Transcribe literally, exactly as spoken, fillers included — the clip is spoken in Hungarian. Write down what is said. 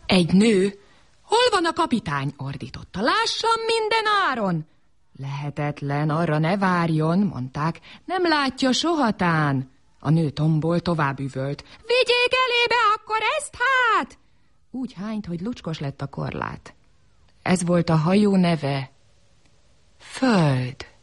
Egy nő, hol van a kapitány, ordította. Lássam minden áron. Lehetetlen, arra ne várjon, mondták, nem látja sohatán. A nő tombol tovább üvölt. Vigyék elébe akkor ezt hát! Úgy hányt, hogy lucskos lett a korlát. Ez volt a hajó neve. Föld.